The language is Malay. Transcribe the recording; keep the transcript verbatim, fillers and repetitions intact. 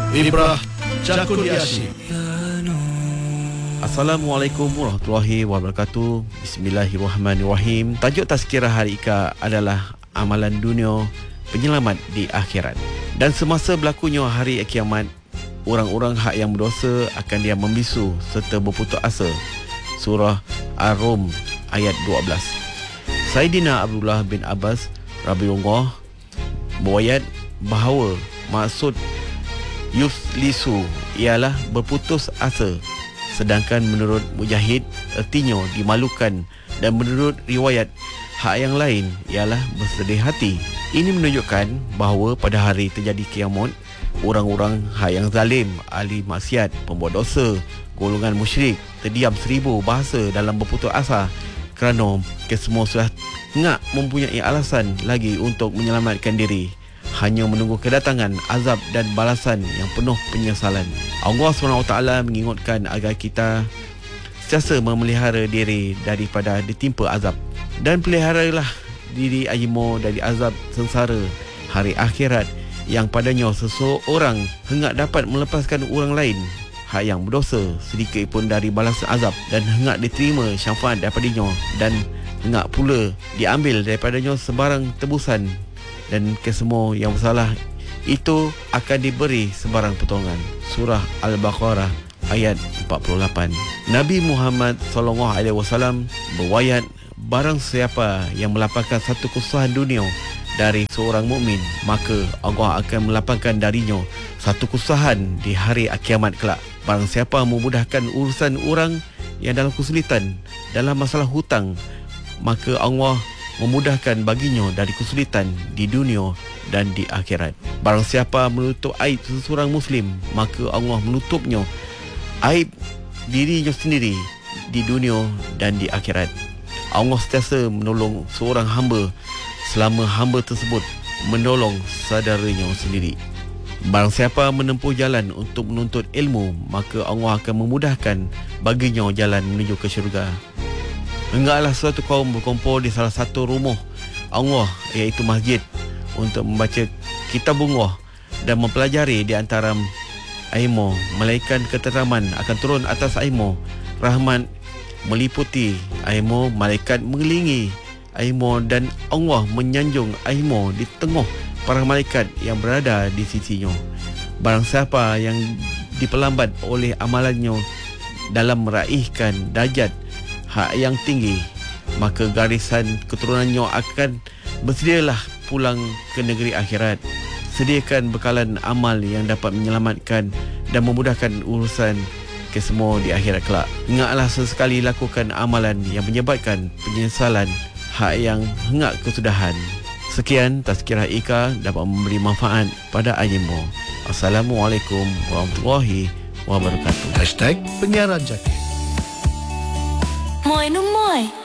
Ibrah Cakudiasi. Assalamualaikum warahmatullahi wabarakatuh. Bismillahirrahmanirrahim. Tajuk tazkirah hari Ika adalah amalan dunia, penyelamat di akhirat. Dan semasa berlakunya hari kiamat, orang-orang hak yang berdosa akan dia membisu serta berputus asa. Surah Ar-Rum ayat dua belas. Saidina Abdullah bin Abbas radhiyallahu berwayat bahawa maksud yuflisu ialah berputus asa, sedangkan menurut Mujahid ertinya dimalukan, dan menurut riwayat hak yang lain ialah bersedih hati. Ini menunjukkan bahawa pada hari terjadi kiamat, orang-orang hak yang zalim, ahli maksiat, pembuat dosa, golongan musyrik terdiam seribu bahasa dalam berputus asa kerana kesemua sudah ngak mempunyai alasan lagi untuk menyelamatkan diri, hanya menunggu kedatangan azab dan balasan yang penuh penyesalan. Allah subhanahu wa taala mengingatkan agar kita sentiasa memelihara diri daripada ditimpa azab, dan peliharalah diri ayemo dari azab sengsara hari akhirat yang padanya seseorang hendak dapat melepaskan orang lain hak yang berdosa sedikit pun dari balasan azab, dan hendak diterima syafaat daripadanya, dan hendak pula diambil daripadanya sebarang tebusan, dan kesemua yang bersalah itu akan diberi sebarang pertolongan. Surah Al-Baqarah ayat empat puluh lapan. Nabi Muhammad sallallahu alaihi wasallam berwayat, barang siapa yang melapangkan satu kesusahan dunia dari seorang mukmin, maka Allah akan melapangkan darinya satu kesusahan di hari kiamat kelak. Barang siapa memudahkan urusan orang yang dalam kesulitan dalam masalah hutang, maka Allah memudahkan baginya dari kesulitan di dunia dan di akhirat. Barang siapa menutup aib seseorang Muslim, maka Allah menutupnya aib dirinya sendiri di dunia dan di akhirat. Allah sentiasa menolong seorang hamba selama hamba tersebut menolong saudaranya sendiri. Barang siapa menempuh jalan untuk menuntut ilmu, maka Allah akan memudahkan baginya jalan menuju ke syurga. Hendaklah suatu kaum berkumpul di salah satu rumah Allah, iaitu masjid, untuk membaca kitab Allah dan mempelajari di antara aimo. Malaikat keteraman akan turun atas aimo, rahmat meliputi aimo, malaikat mengelilingi aimo, dan Allah menyanjung aimo di tengah para malaikat yang berada di sisinya. Barang siapa yang diperlambat oleh amalannya dalam meraihkan darjat hak yang tinggi, maka garisan keturunannya akan bersedialah pulang ke negeri akhirat. Sediakan bekalan amal yang dapat menyelamatkan dan memudahkan urusan kesemua di akhirat kelak. Ingatlah sesekali lakukan amalan yang menyebabkan penyesalan hak yang hendak kesudahan. Sekian tazkirah Ika dapat memberi manfaat pada ayemo. Assalamualaikum warahmatullahi wabarakatuh. Hashtag penyiaran jati. Moi no moi.